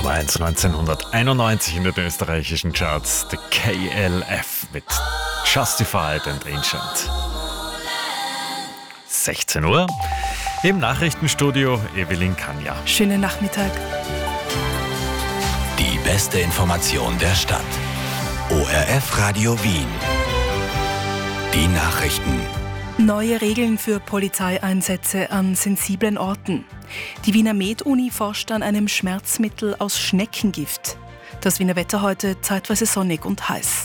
Nummer 1 1991 in den österreichischen Charts, The KLF mit Justified and Ancient. 16 Uhr, im Nachrichtenstudio Evelyn Kanja. Schönen Nachmittag. Die beste Information der Stadt. ORF Radio Wien. Die Nachrichten. Neue Regeln für Polizeieinsätze an sensiblen Orten. Die Wiener Med-Uni forscht an einem Schmerzmittel aus Schneckengift. Das Wiener Wetter heute zeitweise sonnig und heiß.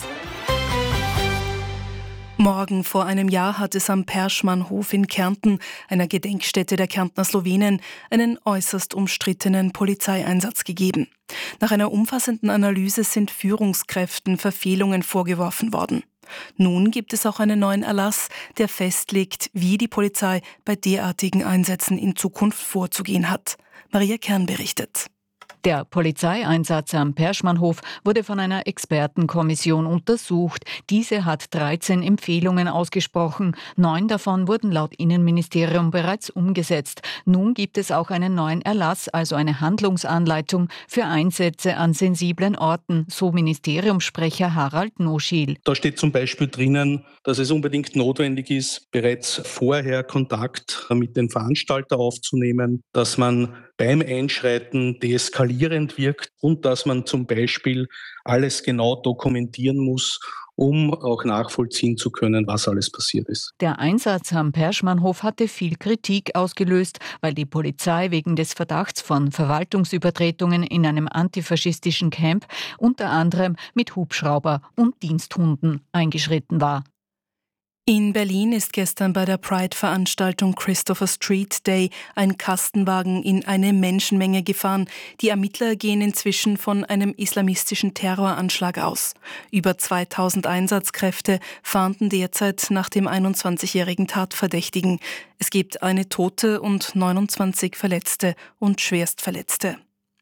Morgen vor einem Jahr hat es am Perschmannhof in Kärnten, einer Gedenkstätte der Kärntner Slowenen, einen äußerst umstrittenen Polizeieinsatz gegeben. Nach einer umfassenden Analyse sind Führungskräften Verfehlungen vorgeworfen worden. Nun gibt es auch einen neuen Erlass, der festlegt, wie die Polizei bei derartigen Einsätzen in Zukunft vorzugehen hat. Maria Kern berichtet. Der Polizeieinsatz am Perschmannhof wurde von einer Expertenkommission untersucht. Diese hat 13 Empfehlungen ausgesprochen. 9 davon wurden laut Innenministerium bereits umgesetzt. Nun gibt es auch einen neuen Erlass, also eine Handlungsanleitung für Einsätze an sensiblen Orten, so Ministeriumssprecher Harald Noschiel. Da steht zum Beispiel drinnen, dass es unbedingt notwendig ist, bereits vorher Kontakt mit dem Veranstalter aufzunehmen, dass man beim Einschreiten deeskalierend wirkt und dass man zum Beispiel alles genau dokumentieren muss, um auch nachvollziehen zu können, was alles passiert ist. Der Einsatz am Perschmannhof hatte viel Kritik ausgelöst, weil die Polizei wegen des Verdachts von Verwaltungsübertretungen in einem antifaschistischen Camp unter anderem mit Hubschrauber und Diensthunden eingeschritten war. In Berlin ist gestern bei der Pride-Veranstaltung Christopher Street Day ein Kastenwagen in eine Menschenmenge gefahren. Die Ermittler gehen inzwischen von einem islamistischen Terroranschlag aus. Über 2000 Einsatzkräfte fahnden derzeit nach dem 21-jährigen Tatverdächtigen. Es gibt eine Tote und 29 Verletzte und Schwerstverletzte.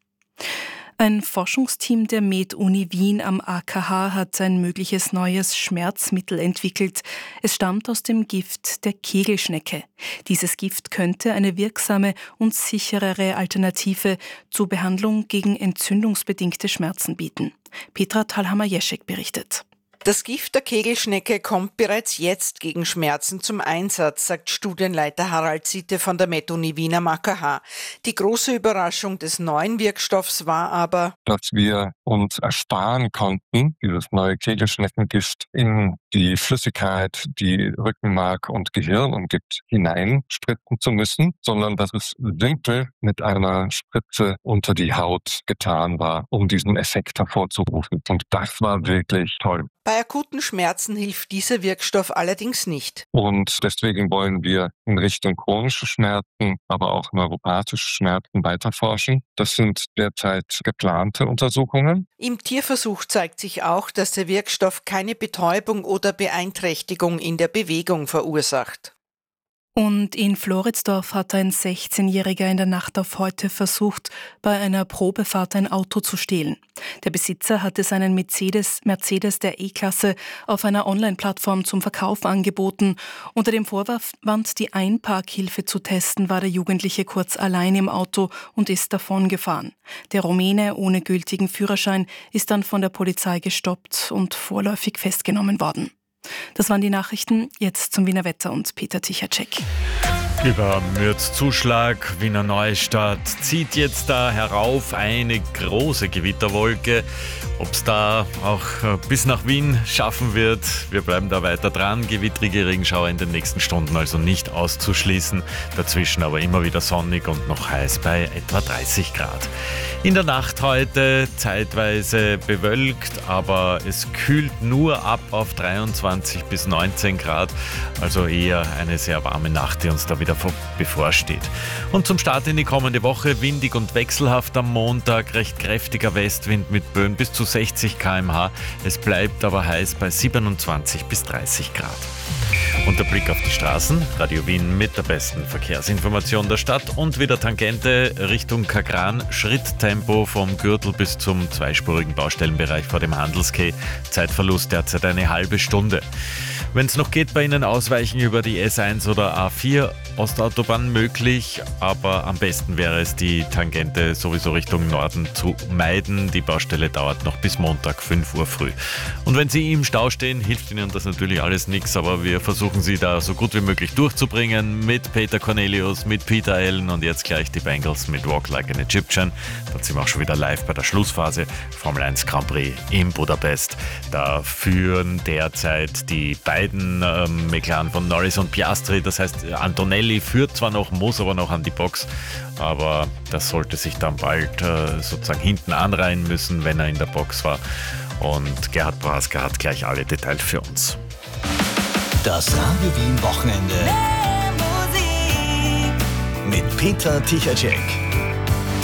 Ein Forschungsteam der Med-Uni Wien am AKH hat ein mögliches neues Schmerzmittel entwickelt. Es stammt aus dem Gift der Kegelschnecke. Dieses Gift könnte eine wirksame und sicherere Alternative zur Behandlung gegen entzündungsbedingte Schmerzen bieten. Petra Thalhammer-Jeschek berichtet. Das Gift der Kegelschnecke kommt bereits jetzt gegen Schmerzen zum Einsatz, sagt Studienleiter Harald Sitte von der Med-Uni Wien am AKH. Die große Überraschung des neuen Wirkstoffs war aber, dass wir uns ersparen konnten, dieses neue Kegelschneckengift in die Flüssigkeit, die Rückenmark und Gehirn umgibt, hineinspritzen zu müssen, sondern dass es simpel mit einer Spritze unter die Haut getan war, um diesen Effekt hervorzurufen. Und das war wirklich toll. Bei akuten Schmerzen hilft dieser Wirkstoff allerdings nicht. Und deswegen wollen wir in Richtung chronische Schmerzen, aber auch neuropathische Schmerzen weiterforschen. Das sind derzeit geplante Untersuchungen. Im Tierversuch zeigt sich auch, dass der Wirkstoff keine Betäubung oder Beeinträchtigung in der Bewegung verursacht. Und in Floridsdorf hat ein 16-Jähriger in der Nacht auf heute versucht, bei einer Probefahrt ein Auto zu stehlen. Der Besitzer hatte seinen Mercedes der E-Klasse auf einer Online-Plattform zum Verkauf angeboten. Unter dem Vorwand, die Einparkhilfe zu testen, war der Jugendliche kurz allein im Auto und ist davongefahren. Der Rumäne ohne gültigen Führerschein ist dann von der Polizei gestoppt und vorläufig festgenommen worden. Das waren die Nachrichten. Jetzt zum Wiener Wetter und Peter Tichacek. Über Mürzzuschlag, Wiener Neustadt zieht jetzt da herauf eine große Gewitterwolke. Ob es da auch bis nach Wien schaffen wird, wir bleiben da weiter dran. Gewittrige Regenschauer in den nächsten Stunden also nicht auszuschließen. Dazwischen aber immer wieder sonnig und noch heiß bei etwa 30 Grad. In der Nacht heute zeitweise bewölkt, aber es kühlt nur ab auf 23 bis 19 Grad. Also eher eine sehr warme Nacht, die uns da wieder bevorsteht. Und zum Start in die kommende Woche windig und wechselhaft am Montag, recht kräftiger Westwind mit Böen bis zu 60 km/h. Es bleibt aber heiß bei 27 bis 30 Grad. Und der Blick auf die Straßen, Radio Wien mit der besten Verkehrsinformation der Stadt und wieder Tangente Richtung Kagran, Schritttempo vom Gürtel bis zum zweispurigen Baustellenbereich vor dem Handelsquai, Zeitverlust derzeit eine halbe Stunde. Wenn es noch geht, bei Ihnen ausweichen über die S1 oder A4 Ostautobahn möglich, aber am besten wäre es, die Tangente sowieso Richtung Norden zu meiden. Die Baustelle dauert noch bis Montag 5 Uhr früh. Und wenn Sie im Stau stehen, hilft Ihnen das natürlich alles nichts, aber wir versuchen Sie da so gut wie möglich durchzubringen mit Peter Cornelius, mit Peter Allen und jetzt gleich die Bengals mit Walk Like an Egyptian. Dann sind wir auch schon wieder live bei der Schlussphase. Formel 1 Grand Prix in Budapest. Da führen derzeit die beiden McLaren von Norris und Piastri, das heißt Antonelli führt zwar noch, muss aber noch an die Box, aber das sollte sich dann bald sozusagen hinten anreihen müssen, wenn er in der Box war. Und Gerhard Brasker hat gleich alle Details für uns. Das Radio Wien Wochenende mit Peter Tichacek.